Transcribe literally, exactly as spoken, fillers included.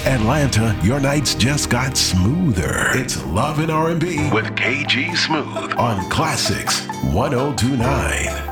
Atlanta, your nights just got smoother. It's Love and R and B with K G Smooth on Classics one oh two point nine.